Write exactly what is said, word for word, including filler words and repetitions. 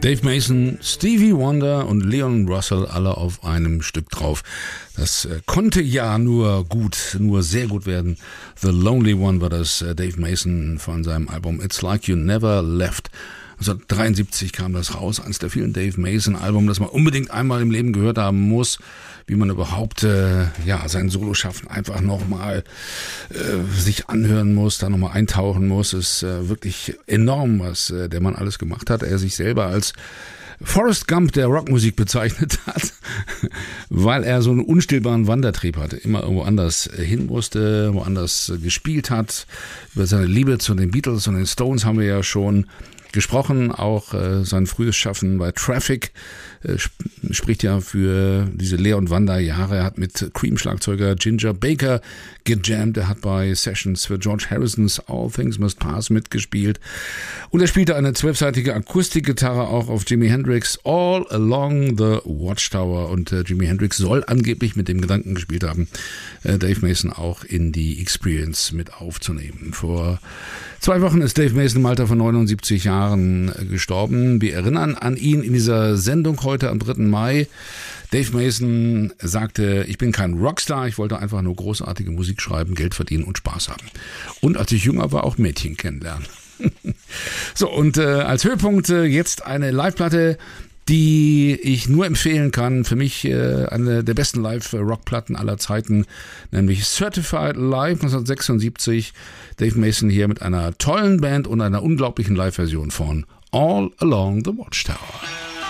Dave Mason, Stevie Wonder und Leon Russell alle auf einem Stück drauf. Das äh, konnte ja nur gut, nur sehr gut werden. The Lonely One war das, äh, Dave Mason von seinem Album It's Like You Never Left. neunzehnhundertdreiundsiebzig kam das raus, eines der vielen Dave Mason-Alben, das man unbedingt einmal im Leben gehört haben muss, wie man überhaupt äh, ja sein Soloschaffen einfach nochmal äh, sich anhören muss, da nochmal eintauchen muss. Ist äh, wirklich enorm, was äh, der Mann alles gemacht hat. Er sich selber als Forrest Gump der Rockmusik bezeichnet hat, weil er so einen unstillbaren Wandertrieb hatte, immer irgendwo anders hin musste, woanders gespielt hat. Über seine Liebe zu den Beatles und den Stones haben wir ja schon gesprochen, auch äh, sein frühes Schaffen bei Traffic äh, sp- spricht ja für diese Lehr- und Wanderjahre. Er hat mit Cream-Schlagzeuger Ginger Baker gejammt, er hat bei Sessions für George Harrisons All Things Must Pass mitgespielt und er spielte eine zwölfseitige Akustikgitarre auch auf Jimi Hendrix All Along the Watchtower und äh, Jimi Hendrix soll angeblich mit dem Gedanken gespielt haben, äh, Dave Mason auch in die Experience mit aufzunehmen. Vor zwei Wochen ist Dave Mason im Alter von neunundsiebzig Jahren gestorben. Wir erinnern an ihn in dieser Sendung heute am dritten Mai. Dave Mason sagte, ich bin kein Rockstar, ich wollte einfach nur großartige Musik schreiben, Geld verdienen und Spaß haben. Und als ich jünger war, auch Mädchen kennenlernen. So, und äh, als Höhepunkt äh, jetzt eine Live-Platte, die ich nur empfehlen kann, für mich äh, eine der besten Live-Rock-Platten aller Zeiten, nämlich Certified Live neunzehnhundertsechsundsiebzig. Dave Mason hier mit einer tollen Band und einer unglaublichen Live-Version von All Along the Watchtower.